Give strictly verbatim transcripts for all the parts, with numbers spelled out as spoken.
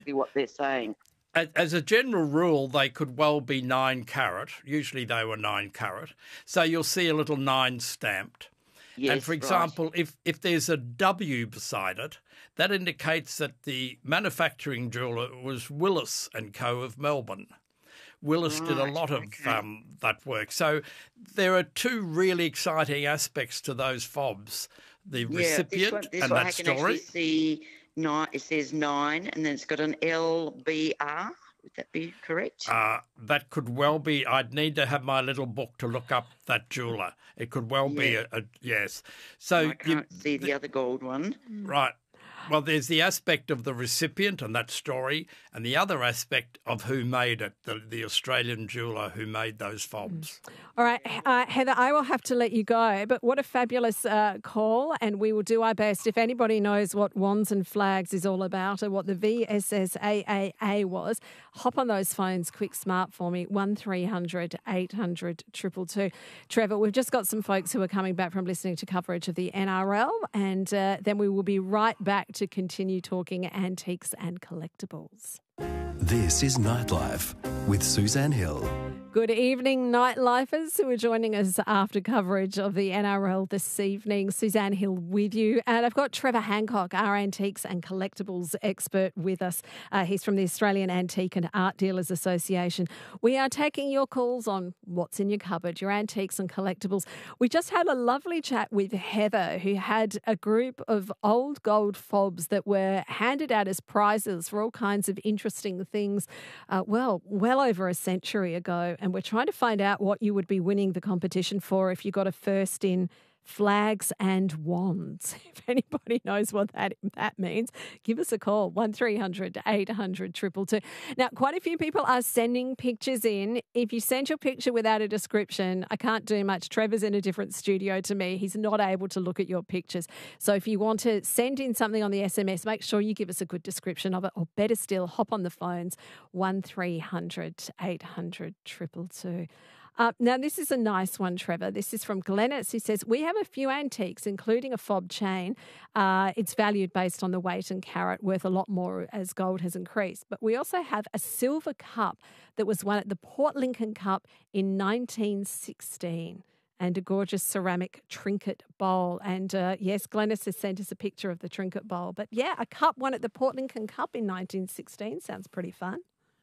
what they're saying. As, as a general rule, they could well be nine carat. Usually they were nine carat. So you'll see a little nine stamped. Yes, and for example, right. if, if there's a W beside it, that indicates that the manufacturing jeweller was Willis and Co of Melbourne. Willis right, did a lot of okay. um, that work. So there are two really exciting aspects to those fobs. The yeah, recipient this one, this and one that I can story. Actually see nine, it says nine and then it's got an L B R. Would that be correct? Uh, that could well be. I'd need to have my little book to look up that jeweller. It could well yeah. be a, a yes. So I can't you, see the, the other gold one. Right. Well, there's the aspect of the recipient and that story, and the other aspect of who made it, the, the Australian jeweller who made those fobs. All right, uh, Heather, I will have to let you go, but what a fabulous uh, call, and we will do our best. If anybody knows what Wands and Flags is all about or what the V S S A A A was, hop on those phones quick smart for me, one three hundred eight hundred two two two. Trevor, we've just got some folks who are coming back from listening to coverage of the N R L, and uh, then we will be right back to continue talking antiques and collectibles. This is Nightlife with Suzanne Hill. Good evening, Nightlifers who are joining us after coverage of the N R L this evening. Suzanne Hill with you. And I've got Trevor Hancock, our antiques and collectibles expert, with us. Uh, he's from the Australian Antique and Art Dealers Association. We are taking your calls on what's in your cupboard, your antiques and collectibles. We just had a lovely chat with Heather, who had a group of old gold fobs that were handed out as prizes for all kinds of interesting things, uh, well, well over a century ago. And we're trying to find out what you would be winning the competition for if you got a first in flags and wands. If anybody knows what that that means, give us a call, one three hundred eight hundred two two two. Now, quite a few people are sending pictures in. If you send your picture without a description, I can't do much. Trevor's in a different studio to me. He's not able to look at your pictures. So if you want to send in something on the S M S, make sure you give us a good description of it, or better still, hop on the phones, one three hundred eight hundred two two two. Uh, now, this is a nice one, Trevor. This is from Glennis, who says, we have a few antiques, including a fob chain. Uh, it's valued based on the weight and carat, worth a lot more as gold has increased. But we also have a silver cup that was won at the Port Lincoln Cup in nineteen sixteen. And a gorgeous ceramic trinket bowl. And uh, yes, Glennis has sent us a picture of the trinket bowl. But yeah, a cup won at the Port Lincoln Cup in nineteen sixteen. Sounds pretty fun.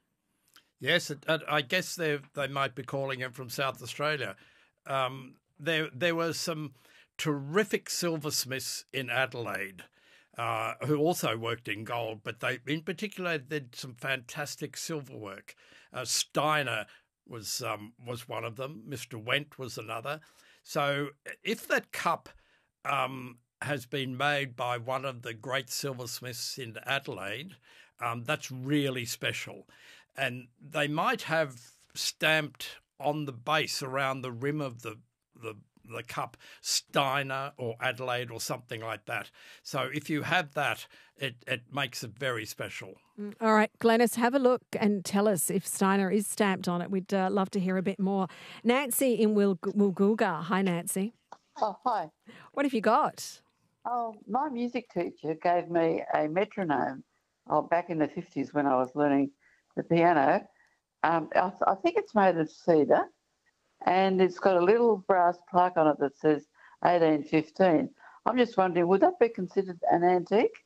Yes, it, it, I guess they they might be calling it from South Australia. Um, there there were some terrific silversmiths in Adelaide uh, who also worked in gold, but they in particular did some fantastic silver work. Uh, Steiner was um, was one of them. Mister Wendt was another. So if that cup um, has been made by one of the great silversmiths in Adelaide, um, that's really special. And they might have stamped on the base around the rim of the, the the cup Steiner or Adelaide or something like that. So if you have that, it, it makes it very special. All right, Glennis, have a look and tell us if Steiner is stamped on it. We'd uh, love to hear a bit more. Nancy in Wil- Woolgoolga. Hi, Nancy. Oh, hi. What have you got? Oh, my music teacher gave me a metronome oh, back in the fifties when I was learning the piano. Um, I, I think it's made of cedar, and it's got a little brass plaque on it that says eighteen fifteen. I'm just wondering, would that be considered an antique?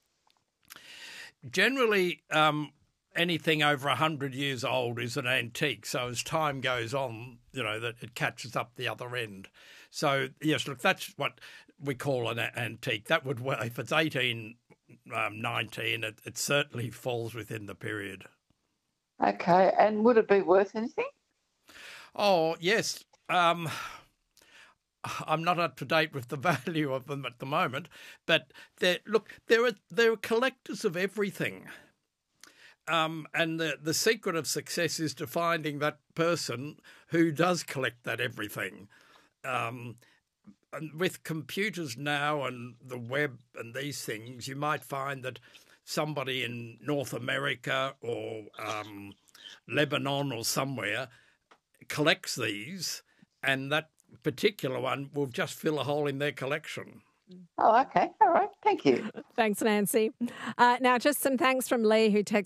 Generally, um, anything over one hundred years old is an antique. So as time goes on, you know, that it catches up the other end. So, yes, look, that's what we call an antique. That would, if it's eighteen nineteen, it, it certainly falls within the period. Okay, and would it be worth anything? Oh, yes. Um, I'm not up to date with the value of them at the moment, but look, there are there are collectors of everything. Um, and the, the secret of success is to finding that person who does collect that everything. Um, and with computers now and the web and these things, you might find that somebody in North America or um, Lebanon or somewhere collects these, and that particular one will just fill a hole in their collection. Oh, okay. All right. Thank you. Thanks, Nancy. Uh, now, just some thanks from Lee, who texted